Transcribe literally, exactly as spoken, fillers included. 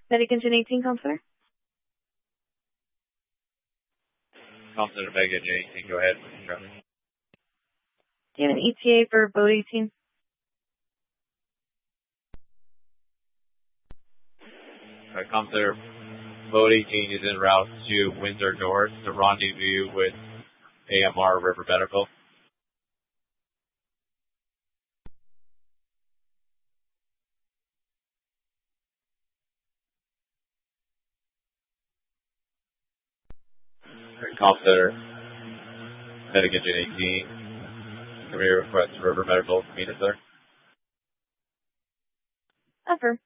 Medic Engine eighteen, Counselor. Counselor Medic Engine eighteen, go ahead. Do you have an E T A for boat eighteen? Uh, Counselor, boat eighteen is en route to Windsor North to rendezvous with A M R River Medical. Counselor Medic Engine eighteen, come here, request River Medical to meet us there. Affirm.